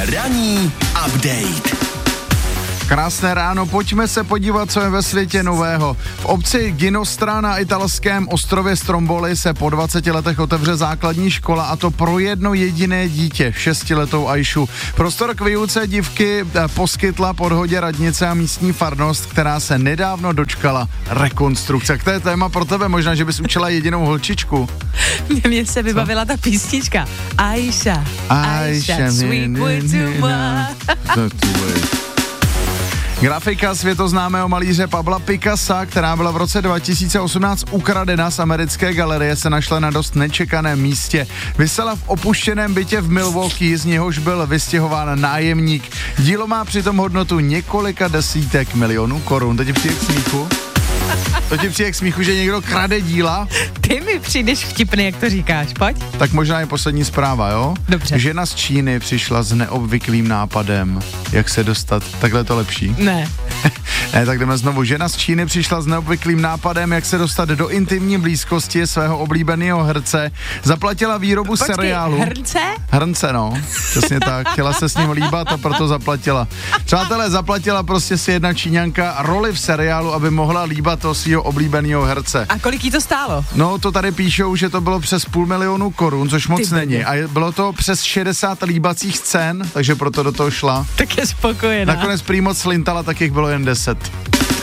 Ranní update. Krásné ráno, pojďme se podívat, co je ve světě nového. V obci Ginostra na italském ostrově Stromboli se po 20 letech otevře základní škola, a to pro jedno jediné dítě, 6letou Ajšu. Prostor k výuce dívky poskytla Podhodě radnice a místní farnost, která se nedávno dočkala rekonstrukce. To je téma pro tebe, možná, že bys učila jedinou holčičku. Mně se vybavila ta písnička. Ajša, sweet boy to Grafika světoznámého malíře Pabla Picassa, která byla v roce 2018 ukradena z americké galerie, se našla na dost nečekaném místě. Visela v opuštěném bytě v Milwaukee, z něhož byl vystěhován nájemník. Dílo má přitom hodnotu několika desítek milionů korun. To ti přijde k smíchu? To ti přijde k smíchu, že někdo krade díla? Ty mi přijdeš vtipný, jak to říkáš, pojď. Tak možná je poslední zpráva, jo? Dobře. Žena z Číny přišla s neobvyklým nápadem, jak se dostat. Takhle je to lepší? Ne. Ne, tak jdeme znovu. Žena z Číny přišla s neobvyklým nápadem, jak se dostat do intimní blízkosti svého oblíbeného herce. Zaplatila výrobu seriálu. Hrnce? Hrnce, no. Přesně tak. Chtěla se s ním líbat a proto zaplatila. Přátelé, zaplatila prostě si jedna Číňanka roli v seriálu, aby mohla líbat toho svého oblíbeného herce. A kolik jí to stálo? No, to tady píšou, že to bylo přes 500 000 korun, což moc není. A bylo to přes 60 líbacích scén, takže proto do toho šla. Tak je spokojená. Nakonec prý moc slintala, tak jich bylo jen 10.